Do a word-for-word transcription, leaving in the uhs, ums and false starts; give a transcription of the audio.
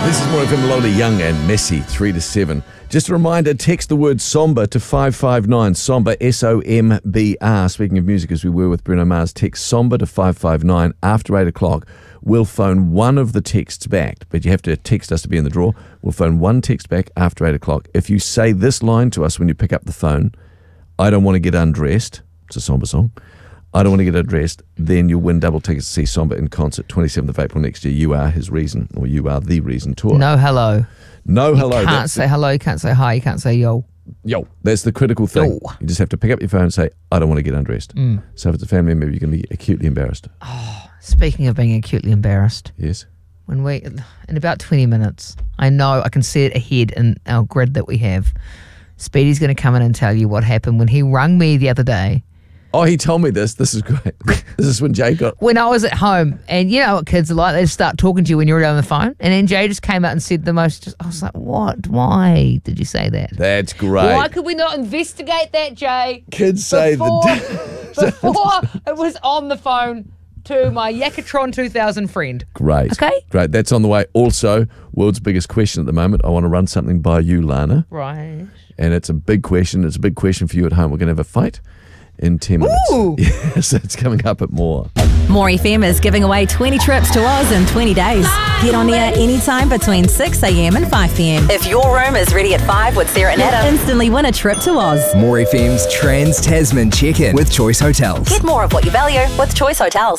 This is more F M. Lola Young and Messi, three to seven. Just a reminder, text the word Somber to five five nine. Somber, S O M B R. Speaking of music, as we were with Bruno Mars, text Somber to five five nine after eight o'clock. We'll phone one of the texts back, but you have to text us to be in the draw. We'll phone one text back after eight o'clock. If you say this line to us when you pick up the phone, I don't want to get undressed. It's a Somber song. I don't want to get undressed. Then you'll win double tickets to see Somber in concert twenty-seventh of April next year. You Are His Reason, or You Are The Reason tour. No hello. No hello. You can't That's say the, hello, you can't say hi, you can't say yo. Yo, that's the critical thing. Yo. You just have to pick up your phone and say, I don't want to get undressed. Mm. So if it's a family member, you can be acutely embarrassed. Oh, speaking of being acutely embarrassed, Yes. when we, in about twenty minutes, I know, I can see it ahead in our grid that we have. Speedy's going to come in and tell you what happened when he rung me the other day. Oh, he told me this. This is great. This is when Jay got... When I was at home, and you know what kids are like, they just start talking to you when you're on the phone, and then Jay just came out and said the most, just, I was like, what? Why did you say that? That's great. Why could we not investigate that, Jay? Kids say before, the... before it was on the phone to my Yakatron two thousand friend. Great. Okay. Great. That's on the way. Also, world's biggest question at the moment. I want to run something by you, Lana. Right. And it's a big question. It's a big question for you at home. We're going to have a fight in ten minutes. Ooh. Yes, it's coming up at more. More F M is giving away twenty trips to Oz in twenty days. Get on air anytime between six a.m. and five p.m. If your room is ready at five with Sarah and Adam, instantly win a trip to Oz. More F M's Trans Tasman check-in with Choice Hotels. Get more of what you value with Choice Hotels.